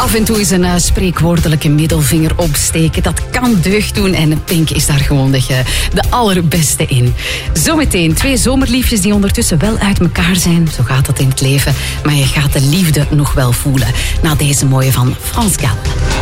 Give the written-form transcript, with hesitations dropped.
Af en toe is een spreekwoordelijke middelvinger opsteken. Dat kan deugd doen en Pink is daar gewoon de allerbeste in. Zometeen 2 zomerliefjes die ondertussen wel uit elkaar zijn. Zo gaat dat in het leven. Maar je gaat de liefde nog wel voelen. Na deze mooie van Frans Gal.